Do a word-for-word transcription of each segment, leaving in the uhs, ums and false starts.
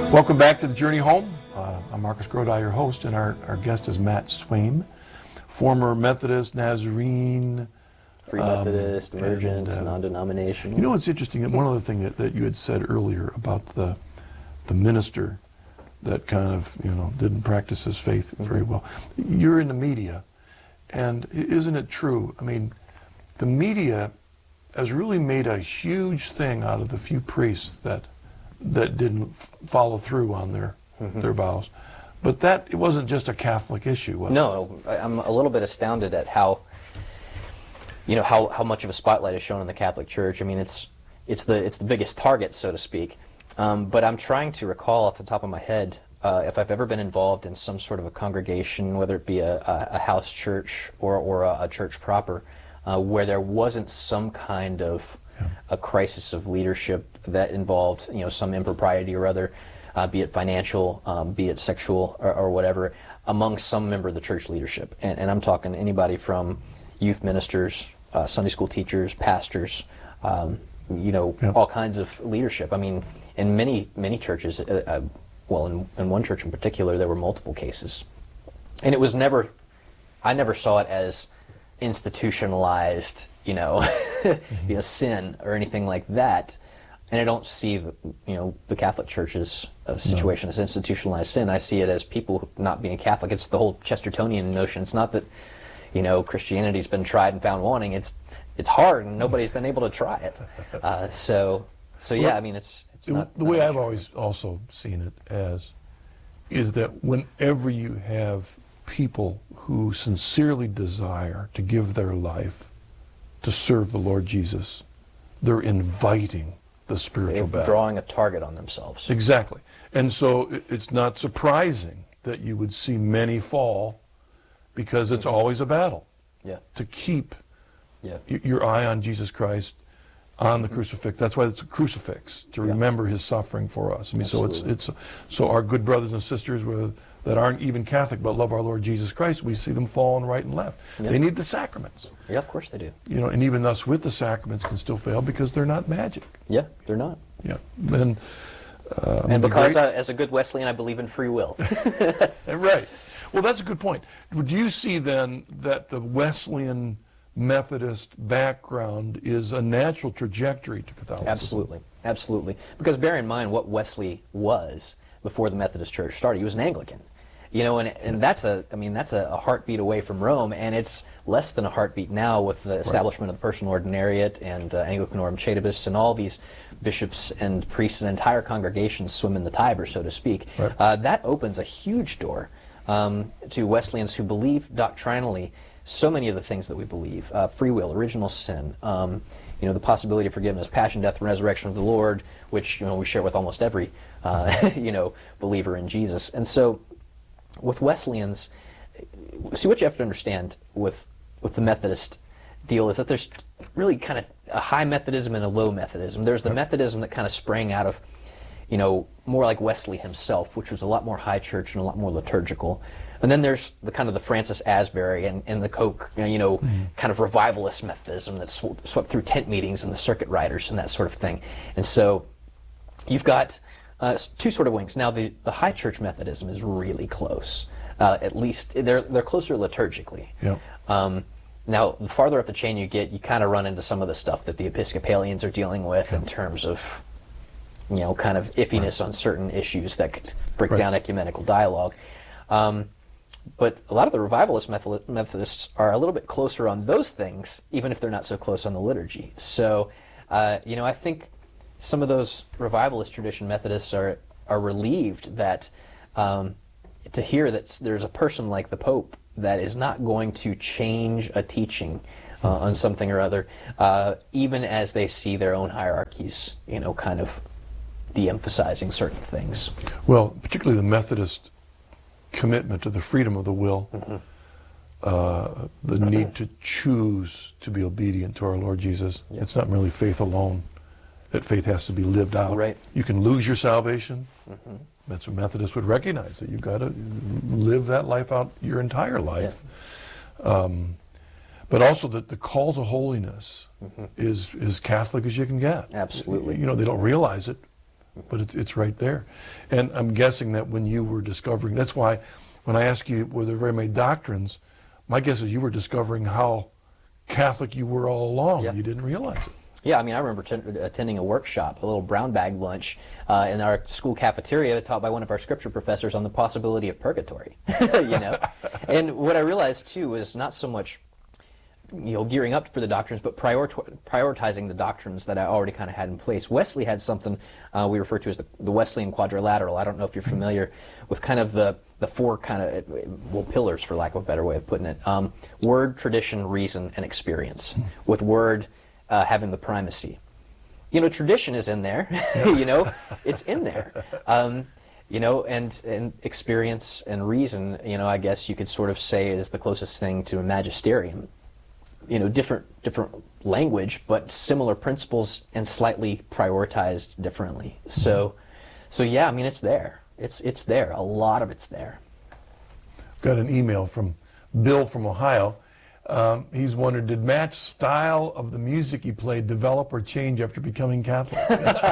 Welcome back to the Journey Home. Uh, I'm Marcus Grodi, your host, and our, our guest is Matt Swaim, former Methodist, Nazarene, Free Methodist, um, Emergent, and, uh, non-denominational. You know what's interesting? One other thing that, that you had said earlier about the the minister that kind of, you know, didn't practice his faith very well. You're in the media, and isn't it true? I mean, the media has really made a huge thing out of the few priests that that didn't follow through on their mm-hmm. their vows. But that, it wasn't just a Catholic issue, was no, it? I'm a little bit astounded at how, you know, how, how much of a spotlight is shown on the Catholic Church. I mean, it's it's the it's the biggest target, so to speak. Um, but I'm trying to recall off the top of my head uh, if I've ever been involved in some sort of a congregation, whether it be a, a, a house church or or a, a church proper, uh, where there wasn't some kind of a crisis of leadership that involved, you know, some impropriety or other, uh, be it financial, um, be it sexual, or, or whatever, among some member of the church leadership. And, and I'm talking anybody from youth ministers, uh, Sunday school teachers, pastors, um, you know, yep. all kinds of leadership. I mean, in many, many churches, uh, uh, well, in, in one church in particular, there were multiple cases. And it was never, I never saw it as institutionalized, you know, mm-hmm. you know, sin or anything like that. And I don't see the, you know, the Catholic Church's uh, situation no. as institutionalized sin. I see it as people not being Catholic. It's the whole Chestertonian notion. It's not that, you know, Christianity's been tried and found wanting. It's it's hard and nobody's been able to try it. Uh, so so yeah, well, I mean, it's it's the, not the not way I've sure. always also seen it as is that whenever you have people who sincerely desire to give their life to serve the Lord Jesus, they're inviting the spiritual They're battle. drawing a target on themselves. Exactly. And so it- it's not surprising that you would see many fall, because it's Mm-hmm. always a battle Yeah. to keep Yeah. y- your eye on Jesus Christ, on the crucifix. That's why it's a crucifix, to Yeah. remember his suffering for us. I mean, so it's Absolutely. it's so our good brothers and sisters with, that aren't even Catholic but love our Lord Jesus Christ, we see them falling right and left. Yeah. They need the sacraments, Yeah, of course they do. you know, and even us with the sacraments can still fail because they're not magic. Yeah, they're not. Yeah, and uh, I mean, And the because great- I, as a good Wesleyan, I believe in free will. right. Well, that's a good point. Do you see then that the Wesleyan Methodist background is a natural trajectory to Catholicism? Absolutely, absolutely. Because bear in mind what Wesley was before the Methodist Church started. He was an Anglican, you know, and and that's a, I mean, that's a, a heartbeat away from Rome, and it's less than a heartbeat now with the establishment right. of the Personal Ordinariate and uh, Anglicanorum Chaetabus, and all these bishops and priests and entire congregations swim in the Tiber, so to speak. Right. Uh, that opens a huge door um, to Wesleyans who believe doctrinally so many of the things that we believe: uh, free will, original sin, um, you know, the possibility of forgiveness, passion, death, and resurrection of the Lord, which, you know, we share with almost every uh, you know, believer in Jesus. And so, with Wesleyans, see, what you have to understand with with the Methodist deal is that there's really kind of a high Methodism and a low Methodism. There's the Methodism that kind of sprang out of, you know, more like Wesley himself, which was a lot more high church and a lot more liturgical. And then there's the kind of the Francis Asbury and, and the Koch, you know, mm-hmm. kind of revivalist Methodism that sw- swept through tent meetings and the circuit riders and that sort of thing. And so you've got uh, two sort of wings. Now the, the high church Methodism is really close. Uh, at least they're they're closer liturgically. Yep. Um, now the farther up the chain you get, you kind of run into some of the stuff that the Episcopalians are dealing with in terms of, you know, kind of iffiness right. on certain issues that could break right. down ecumenical dialogue. Um, But a lot of the revivalist Methodists are a little bit closer on those things, even if they're not so close on the liturgy. So, uh, you know, I think some of those revivalist tradition Methodists are are relieved that um, to hear that there's a person like the Pope that is not going to change a teaching uh, on something or other, uh, even as they see their own hierarchies, you know, kind of de-emphasizing certain things. Well, particularly the Methodist commitment to the freedom of the will, mm-hmm. uh, the need to choose to be obedient to our Lord Jesus. Yep. It's not merely faith alone. That faith has to be lived out. Right. You can lose your salvation. Mm-hmm. That's what Methodists would recognize, that you've got to live that life out your entire life. Yeah. Um, but also that the call to holiness mm-hmm. is as Catholic as you can get. Absolutely. You know, they don't realize it, but it's it's right there. And I'm guessing that when you were discovering, that's why when I ask you were there very many doctrines, my guess is you were discovering how Catholic you were all along. Yeah. You didn't realize it. Yeah, I mean, I remember t- attending a workshop, a little brown bag lunch uh, in our school cafeteria taught by one of our scripture professors on the possibility of purgatory, you know? And what I realized, too, was not so much, you know, gearing up for the doctrines, but prior- prioritizing the doctrines that I already kind of had in place. Wesley had something uh, we refer to as the, the Wesleyan quadrilateral. I don't know if you're familiar with kind of the, the four kind of, well, pillars, for lack of a better way of putting it. Um, word, tradition, reason, and experience. With word uh, having the primacy. You know, tradition is in there. You know, it's in there. Um, you know, and, and experience and reason, you know, I guess you could sort of say is the closest thing to a magisterium. You know, different different language, but similar principles and slightly prioritized differently. So, so yeah, I mean, it's there. It's it's there. A lot of it's there. Got an email from Bill from Ohio. Um, he's wondered, did Matt's style of the music he played develop or change after becoming Catholic?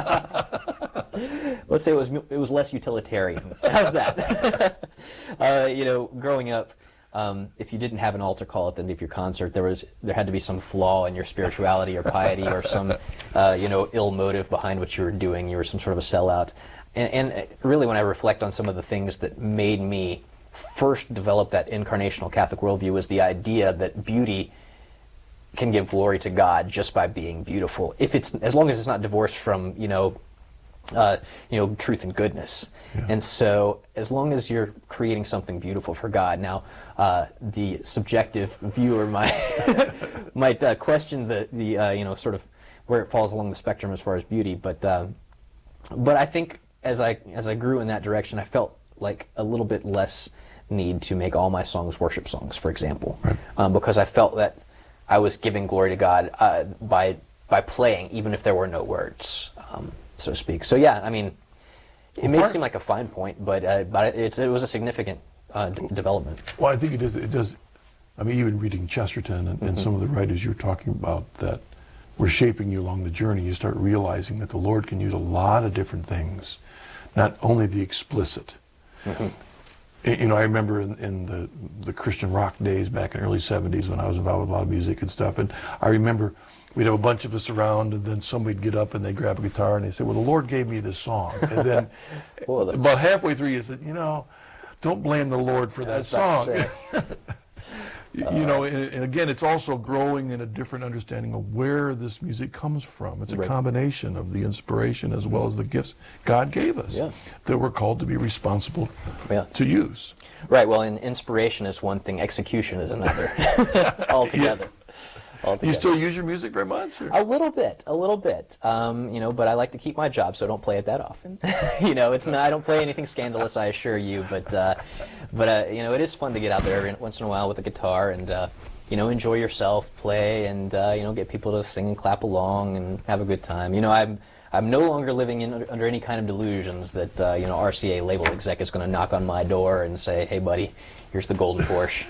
Let's say it was it was less utilitarian. How's that? uh, you know, growing up, um, if you didn't have an altar call at the end of your concert, there was there had to be some flaw in your spirituality or piety, or some uh, you know ill motive behind what you were doing. You were some sort of a sellout. And, and really, when I reflect on some of the things that made me first develop that incarnational Catholic worldview, was the idea that beauty can give glory to God just by being beautiful, if it's as long as it's not divorced from you know. Uh, you know, truth and goodness. Yeah. And so as long as you're creating something beautiful for God, now uh, the subjective viewer might might uh, question the, the uh, you know, sort of where it falls along the spectrum as far as beauty, but uh, but I think as I as I grew in that direction, I felt like a little bit less need to make all my songs worship songs, for example, right. um, because I felt that I was giving glory to God uh, by by playing, even if there were no words. Um, so to speak. So yeah, I mean, it well, may part, seem like a fine point, but uh, but it's it was a significant uh, d- development. Well, I think it is. It does. I mean, even reading Chesterton and, and mm-hmm. some of the writers you're talking about that were shaping you along the journey, you start realizing that the Lord can use a lot of different things, not only the explicit. Mm-hmm. You know, I remember in, in the the Christian rock days back in the early seventies when I was involved with a lot of music and stuff, and I remember we'd have a bunch of us around, and then somebody'd get up and they'd grab a guitar and they'd say, well, the Lord gave me this song. And then well, about halfway through you said, you know, don't blame the Lord for that song. you, uh, you know, and, and again, it's also growing in a different understanding of where this music comes from. It's a right. combination of the inspiration as well as the gifts God gave us yeah. that we're called to be responsible yeah. to use. Right, well, and inspiration is one thing, execution is another altogether. Yeah. Altogether. You still use your music very much? Or? A little bit, a little bit. Um, you know, but I like to keep my job, so I don't play it that often. you know, it's not. I don't play anything scandalous, I assure you. But, uh, but uh, you know, it is fun to get out there every once in a while with a guitar and, uh, you know, enjoy yourself, play, and uh, you know, get people to sing and clap along and have a good time. You know, I'm I'm no longer living in under any kind of delusions that uh, you know R C A label exec is going to knock on my door and say, "Hey, buddy, here's the golden Porsche."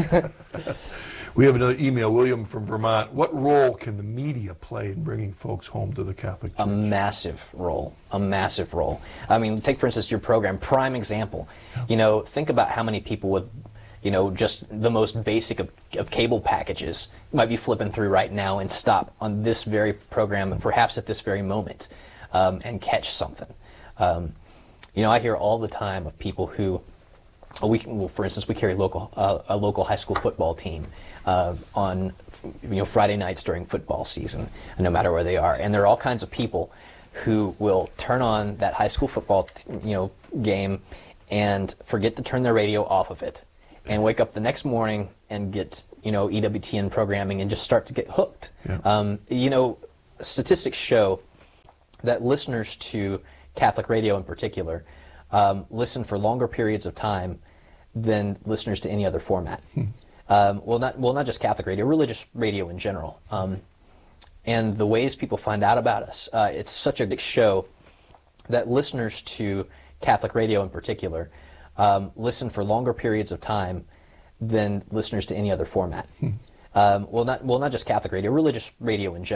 We have another email, William from Vermont. What role can the media play in bringing folks home to the Catholic Church? A massive role. A massive role. I mean, take, for instance, your program, prime example. Yeah. You know, think about how many people with, you know, just the most basic of, of cable packages might be flipping through right now and stop on this very program, perhaps at this very moment, um, and catch something. Um, you know, I hear all the time of people who, we, well, for instance, we carry local uh, a local high school football team uh, on you know Friday nights during football season, no matter where they are, and there are all kinds of people who will turn on that high school football t- you know game and forget to turn their radio off of it, and wake up the next morning and get you know E W T N programming and just start to get hooked. Yeah. Um, you know, statistics show that listeners to Catholic radio in particular Um, listen for longer periods of time than listeners to any other format. Hmm. Um, well, not well, not just Catholic radio, religious radio in general. Um, and the ways people find out about us, uh, it's such a big show that listeners to Catholic radio in particular um, listen for longer periods of time than listeners to any other format. Hmm. Um, well, not well, not just Catholic radio, religious radio in general.